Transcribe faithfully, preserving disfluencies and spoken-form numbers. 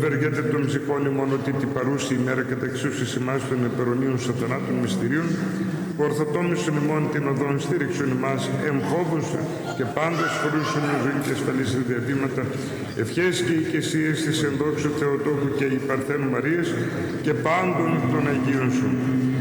ευεργέτε των ψυχών ημών ότι την παρούση ημέρα κατά εξούσης ημάς των επερωνίων σατανάτων μυστηρίων, που ορθοτόμησον ημών την οδόν στήριξον ημάς, εμφόβους και πάντως φορούσον η ζωή και ασφαλής διαδήματα, ευχές και οικεσίες της ενδόξου Θεοτόκου και η Παρθένου Μαρίας και πάντων των Αγίων σου.